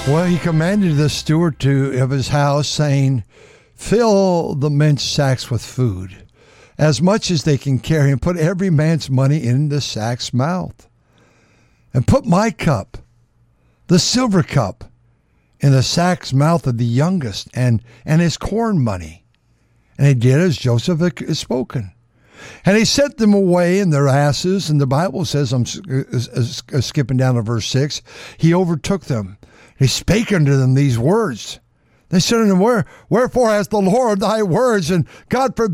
Well, he commanded the steward of his house, saying, fill the men's sacks with food, as much as they can carry, and put every man's money in the sack's mouth. And put my cup, the silver cup, in the sack's mouth of the youngest, and his corn money. And he did as Joseph had spoken. And he sent them away in their asses, and the Bible says, I'm skipping down to verse 6, he overtook them. He spake unto them these words. They said unto him, wherefore has the Lord thy words, and God forbid